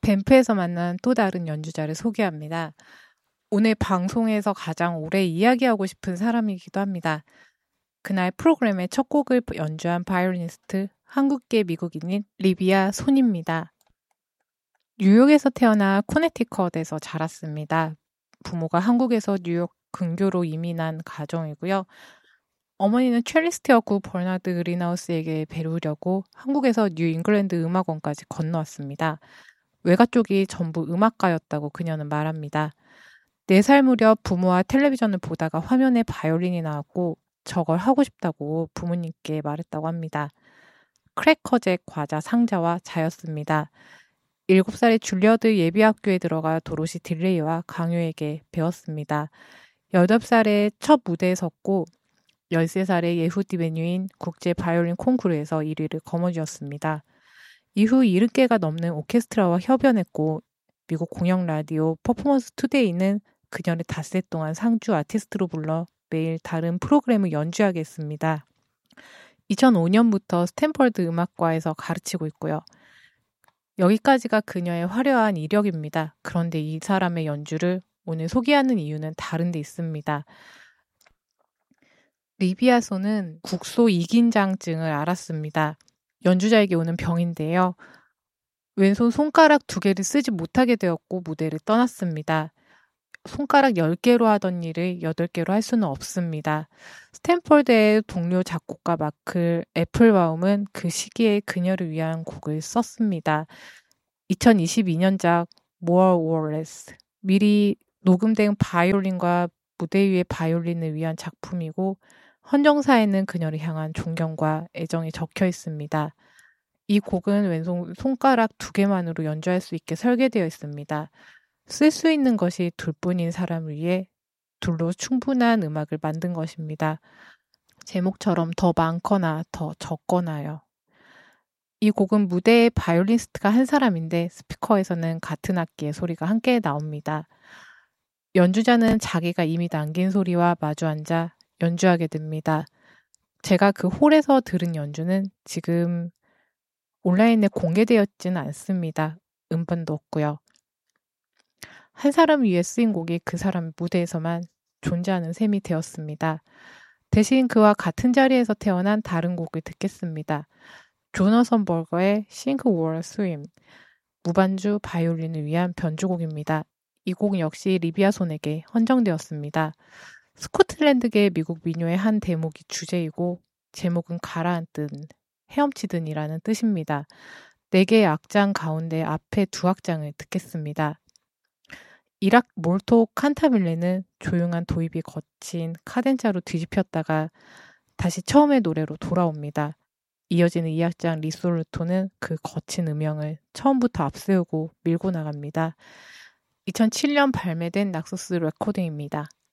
밴프에서 만난 또 다른 연주자를 소개합니다. 오늘 방송에서 가장 오래 이야기하고 싶은 사람이기도 합니다. 그날 프로그램의 첫 곡을 연주한 바이올리니스트, 한국계 미국인인 리비아 손입니다. 뉴욕에서 태어나 코네티컷에서 자랐습니다. 부모가 한국에서 뉴욕 근교로 이민한 가정이고요. 어머니는 첼리스트였고 버나드 그린하우스에게 배우려고 한국에서 뉴 잉글랜드 음악원까지 건너왔습니다. 외가 쪽이 전부 음악가였다고 그녀는 말합니다. 4살 무렵 부모와 텔레비전을 보다가 화면에 바이올린이 나왔고 저걸 하고 싶다고 부모님께 말했다고 합니다. 크래커잭 과자 상자와 자였습니다. 7살에 줄리어드 예비학교에 들어가 도로시 딜레이와 강요에게 배웠습니다. 8살에 첫 무대에 섰고 13살에 예후디 베뉴인 국제 바이올린 콩쿠르에서 1위를 거머쥐었습니다. 이후 70개가 넘는 오케스트라와 협연했고 미국 공영 라디오 퍼포먼스 투데이는 그녀를 닷새 동안 상주 아티스트로 불러 매일 다른 프로그램을 연주하게 했습니다. 2005년부터 스탠퍼드 음악과에서 가르치고 있고요. 여기까지가 그녀의 화려한 이력입니다. 그런데 이 사람의 연주를 오늘 소개하는 이유는 다른 데 있습니다. 리비아손은 국소 이긴장증을 앓았습니다. 연주자에게 오는 병인데요. 왼손 손가락 2개를 쓰지 못하게 되었고 무대를 떠났습니다. 손가락 10개로 하던 일을 8개로 할 수는 없습니다. 스탠퍼드의 동료 작곡가 마크 애플바움은 그 시기에 그녀를 위한 곡을 썼습니다. 2022년작 More or Less, 미리 녹음된 바이올린과 무대 위의 바이올린을 위한 작품이고 헌정사에는 그녀를 향한 존경과 애정이 적혀 있습니다. 이 곡은 왼손 손가락 2개만으로 연주할 수 있게 설계되어 있습니다. 쓸 수 있는 것이 둘뿐인 사람을 위해 둘로 충분한 음악을 만든 것입니다. 제목처럼 더 많거나 더 적거나요. 이 곡은 무대에 바이올리니스트가 한 사람인데 스피커에서는 같은 악기의 소리가 함께 나옵니다. 연주자는 자기가 이미 남긴 소리와 마주 앉아 연주하게 됩니다. 제가 그 홀에서 들은 연주는 지금 온라인에 공개되었지는 않습니다. 음반도 없고요. 한 사람을 위해 쓰인 곡이 그 사람 무대에서만 존재하는 셈이 되었습니다. 대신 그와 같은 자리에서 태어난 다른 곡을 듣겠습니다. 조너선 버거의 Sink or Swim, 무반주 바이올린을 위한 변주곡입니다. 이 곡 역시 리비아 손에게 헌정되었습니다. 스코틀랜드계 미국 민요의 한 대목이 주제이고 제목은 가라앉든 헤엄치든이라는 뜻입니다. 4개의 악장 가운데 앞에 2악장을 듣겠습니다. 1악 몰토 칸타빌레는 조용한 도입이 거친 카덴자로 뒤집혔다가 다시 처음의 노래로 돌아옵니다. 이어지는 2악장 리솔루토는 그 거친 음영을 처음부터 앞세우고 밀고 나갑니다. 2007년 발매된 낙서스 레코딩입니다.